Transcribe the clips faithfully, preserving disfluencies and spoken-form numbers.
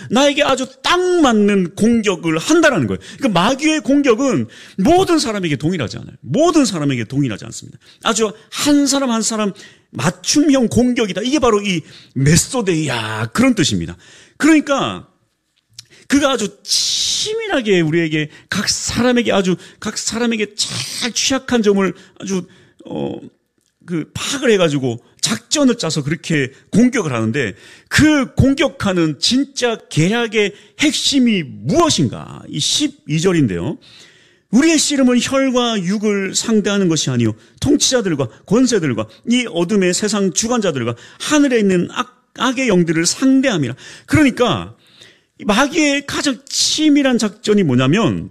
나에게 아주 딱 맞는 공격을 한다는 거예요. 그러니까 마귀의 공격은 모든 사람에게 동일하지 않아요. 모든 사람에게 동일하지 않습니다. 아주 한 사람 한 사람 맞춤형 공격이다. 이게 바로 이 메소데이야 그런 뜻입니다. 그러니까 그가 아주 치밀하게 우리에게 각 사람에게 아주 각 사람에게 잘 취약한 점을 아주 어 그 파악을 해가지고 작전을 짜서 그렇게 공격을 하는데 그 공격하는 진짜 계략의 핵심이 무엇인가? 이 십이 절인데요. 우리의 씨름은 혈과 육을 상대하는 것이 아니요 통치자들과 권세들과 이 어둠의 세상 주관자들과 하늘에 있는 악, 악의 영들을 상대함이라. 그러니까 마귀의 가장 치밀한 작전이 뭐냐면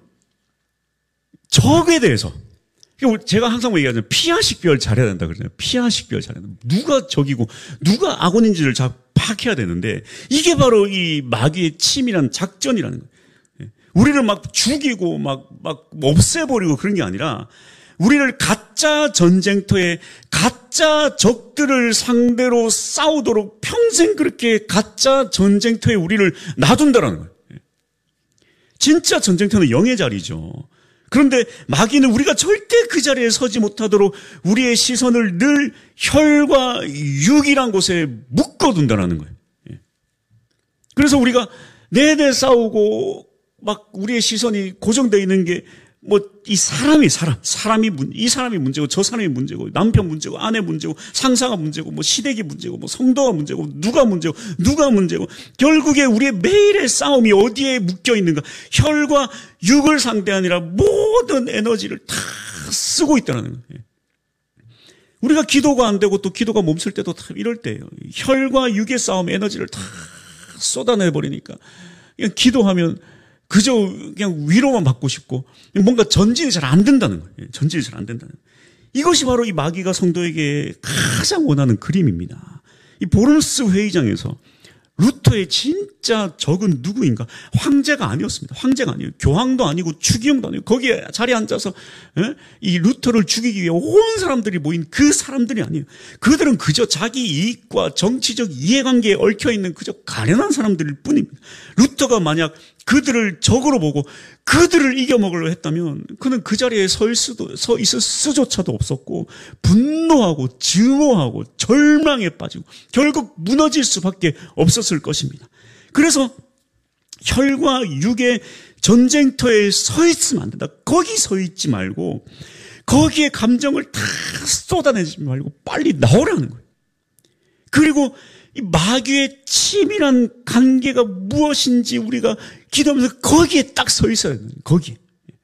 적에 대해서, 제가 항상 얘기하잖아요. 피하 식별 잘해야 된다 그러잖아요. 피하 식별 잘해야 된다. 누가 적이고 누가 악원인지를 잘 파악해야 되는데 이게 바로 이 마귀의 치밀한 작전이라는 거예요. 우리를 막 죽이고 막, 막 없애버리고 그런 게 아니라 우리를 가짜 전쟁터에 가짜 적들을 상대로 싸우도록 평생 그렇게 가짜 전쟁터에 우리를 놔둔다라는 거예요. 진짜 전쟁터는 영의 자리죠. 그런데 마귀는 우리가 절대 그 자리에 서지 못하도록 우리의 시선을 늘 혈과 육이란 곳에 묶어둔다는 거예요. 그래서 우리가 내내 싸우고 막 우리의 시선이 고정되어 있는 게 뭐 이 사람이 사람, 사람이 문, 이 사람이 문제고 저 사람이 문제고 남편 문제고 아내 문제고 상사가 문제고 뭐 시댁이 문제고 뭐 성도가 문제고 누가 문제고 누가 문제고 결국에 우리의 매일의 싸움이 어디에 묶여 있는가? 혈과 육을 상대하느라 모든 에너지를 다 쓰고 있다는 거예요. 우리가 기도가 안 되고 또 기도가 멈출 때도 다 이럴 때예요. 혈과 육의 싸움 에너지를 다 쏟아내 버리니까 그냥 기도하면 그저 그냥 위로만 받고 싶고 뭔가 전진이 잘 안 된다는 거예요. 전진이 잘 안 된다는 거예요. 이것이 바로 이 마귀가 성도에게 가장 원하는 그림입니다. 이 보르스 회의장에서 루터의 진짜 적은 누구인가? 황제가 아니었습니다. 황제가 아니에요. 교황도 아니고 추기경도 아니고 거기에 자리에 앉아서 이 루터를 죽이기 위해 온 사람들이 모인 그 사람들이 아니에요. 그들은 그저 자기 이익과 정치적 이해관계에 얽혀있는 그저 가련한 사람들일 뿐입니다. 루터가 만약 그들을 적으로 보고 그들을 이겨먹으려 했다면 그는 그 자리에 서 있을 서 있을 수조차도 없었고 분노하고 증오하고 절망에 빠지고 결국 무너질 수밖에 없었을 것입니다. 그래서 혈과 육의 전쟁터에 서 있으면 안 된다. 거기 서 있지 말고 거기에 감정을 다 쏟아내지 말고 빨리 나오라는 거예요. 그리고 이 마귀의 치밀한 관계가 무엇인지 우리가 기도하면서 거기에 딱 서 있어야 되는 거예요. 거기에.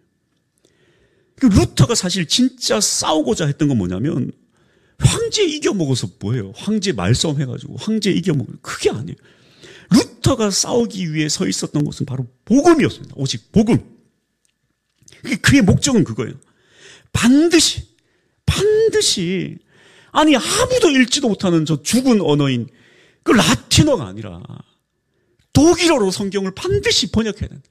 루터가 사실 진짜 싸우고자 했던 건 뭐냐면 황제 이겨먹어서 뭐예요? 황제 말싸움 해가지고 황제 이겨먹어요. 그게 아니에요. 루터가 싸우기 위해 서 있었던 것은 바로 복음이었습니다. 오직 복음. 그의 목적은 그거예요. 반드시 반드시 아니 아무도 읽지도 못하는 저 죽은 언어인 그 라틴어가 아니라 독일어로 성경을 반드시 번역해야 된다.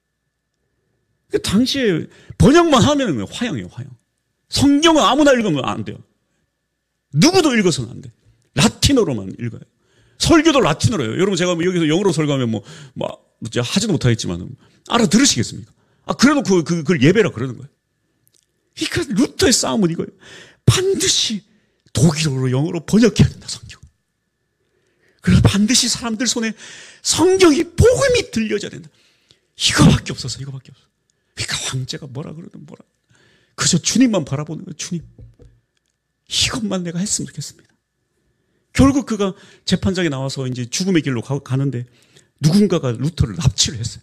그 당시에 번역만 하면 화형이에요, 화형. 성경은 아무나 읽으면 안 돼요. 누구도 읽어서는 안 돼. 라틴어로만 읽어요. 설교도 라틴어로 해요. 여러분 제가 여기서 영어로 설교하면 뭐, 뭐, 하지도 못하겠지만 알아들으시겠습니까? 아, 그래놓고 그, 그걸 예배라 그러는 거예요. 그러니까 루터의 싸움은 이거예요. 반드시 독일어로 영어로 번역해야 된다, 성경. 그래서 반드시 사람들 손에 성경이 복음이 들려져야 된다. 이거밖에 없어서 이거밖에 없어. 그러니까 황제가 뭐라 그러든 뭐라. 그저 주님만 바라보는 거예요. 주님. 이것만 내가 했으면 좋겠습니다. 결국 그가 재판장에 나와서 이제 죽음의 길로 가, 가는데 누군가가 루터를 납치를 했어요.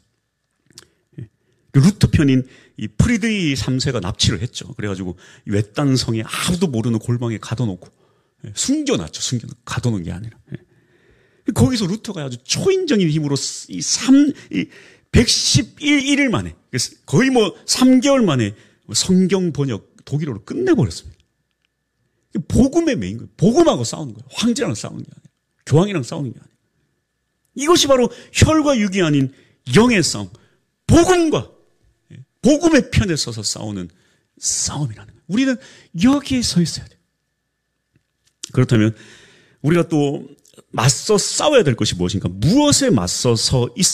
루터 편인 이 프리드리 삼 세가 납치를 했죠. 그래가지고 외딴 성에 아무도 모르는 골방에 가둬놓고 숨겨놨죠. 숨겨놓고 가둬놓은 게 아니라. 거기서 루터가 아주 초인적인 힘으로 이 삼, 이 백십일 일 만에, 거의 뭐 삼 개월 만에 성경 번역 독일어로 끝내버렸습니다. 복음의 메인 거예요. 복음하고 싸우는 거예요. 황제랑 싸우는 게 아니에요. 교황이랑 싸우는 게 아니에요. 이것이 바로 혈과 육이 아닌 영의 싸움. 복음과 복음의 편에 서서 싸우는 싸움이라는 거예요. 우리는 여기에 서 있어야 돼요. 그렇다면 우리가 또 맞서 싸워야 될 것이 무엇인가? 무엇에 맞서서 있어야